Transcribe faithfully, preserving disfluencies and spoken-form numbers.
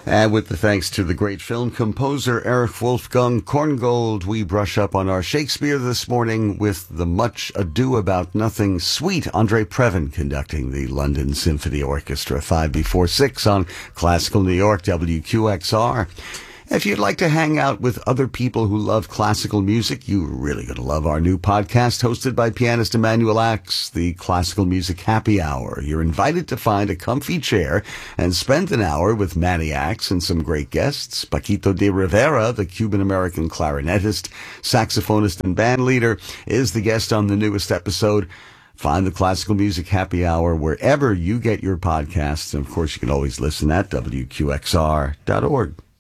And with the thanks to the great film composer Erich Wolfgang Korngold, we brush up on our Shakespeare this morning with the Much Ado About Nothing suite. Andre Previn conducting the London Symphony Orchestra, five before six on Classical New York, W Q X R. If you'd like to hang out with other people who love classical music, you're really going to love our new podcast hosted by pianist Emanuel Ax, the Classical Music Happy Hour. You're invited to find a comfy chair and spend an hour with Manny Ax and some great guests. Paquito de Rivera, the Cuban-American clarinetist, saxophonist, and band leader, is the guest on the newest episode. Find the Classical Music Happy Hour wherever you get your podcasts. And, of course, you can always listen at W Q X R dot org.